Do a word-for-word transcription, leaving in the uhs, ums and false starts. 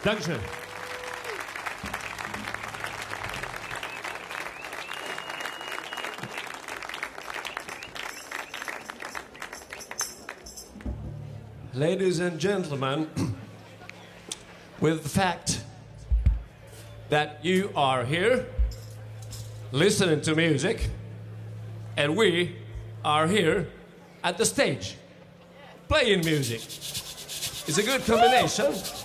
Dankeschön. Ladies and gentlemen, with the fact that you are here listening to music and we are here at the stage playing music, it's a good combination.